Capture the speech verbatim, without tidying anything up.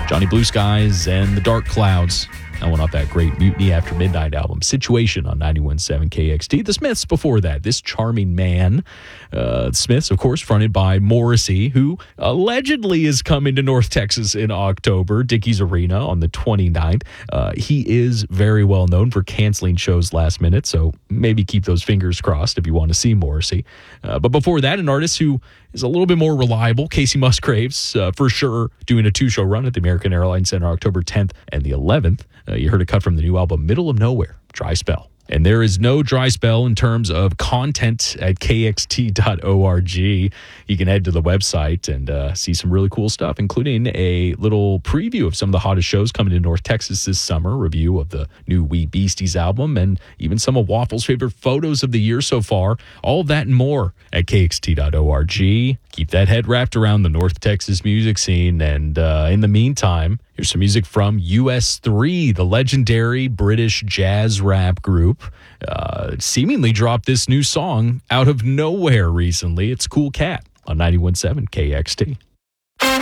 Johnny Blue Skies and the Dark Clouds. That one off that great Mutiny After Midnight album, Situation, on ninety-one point seven K X T. The Smiths before that, This Charming Man. Uh, Smiths, of course, fronted by Morrissey, who allegedly is coming to North Texas in October, Dickies Arena on the twenty-ninth. Uh, he is very well known for canceling shows last minute, so maybe keep those fingers crossed if you want to see Morrissey. Uh, but before that, an artist who is a little bit more reliable, Casey Musgraves, uh, for sure, doing a two-show run at the American Airlines Center October tenth and the eleventh. Uh, you heard a cut from the new album, Middle of Nowhere, Dry Spell. And there is no dry spell in terms of content at K X T dot org. You can head to the website and uh, see some really cool stuff, including a little preview of some of the hottest shows coming to North Texas this summer, review of the new Wee Beasties album, and even some of Waffle's favorite photos of the year so far. All of that and more at K X T dot org. Keep that head wrapped around the North Texas music scene. And uh, in the meantime, here's some music from U S three, the legendary British jazz rap group. Uh, seemingly dropped this new song out of nowhere recently. It's Cool Cat on ninety-one point seven K X T.